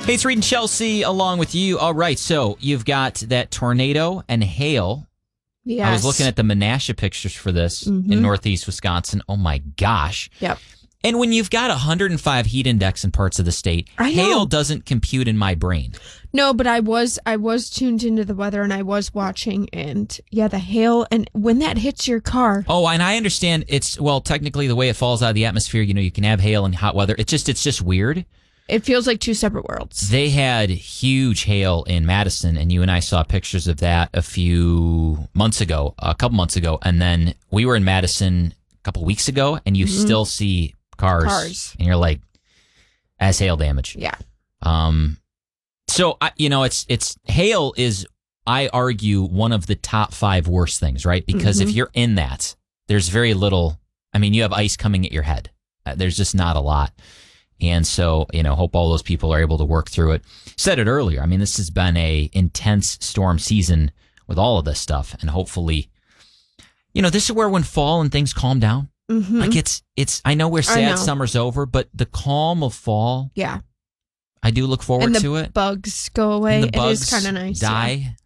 Hey, it's Reed and Chelsea along with you. All right, so you've got that tornado and hail. Yes. I was looking at the Menasha pictures for this in northeast Wisconsin. Oh, my gosh. Yep. And when you've got 105 heat index in parts of the state, hail doesn't compute in my brain. No, but I was tuned into the weather and I was watching, and yeah, the hail, and when that hits your car. Oh, and I understand it's, well, technically the way it falls out of the atmosphere, you can have hail and hot weather. It's just weird. It feels like two separate worlds. They had huge hail in Madison, and you and I saw pictures of that a couple months ago, and then we were in Madison a couple weeks ago, and you still see cars, and you're like, as hail damage. Yeah. So it's hail is, I argue, one of the top 5 worst things, right? Because if you're in that, there's very little. I mean, you have ice coming at your head. There's just not a lot. And so, hope all those people are able to work through it. Said it earlier. I mean, this has been a intense storm season with all of this stuff. And hopefully, this is where when fall and things calm down. Like it's, I know we're sad summer's over, but the calm of fall. Yeah. I do look forward to it. And the bugs go away. And the bugs it is kind of nice. Die. Yeah.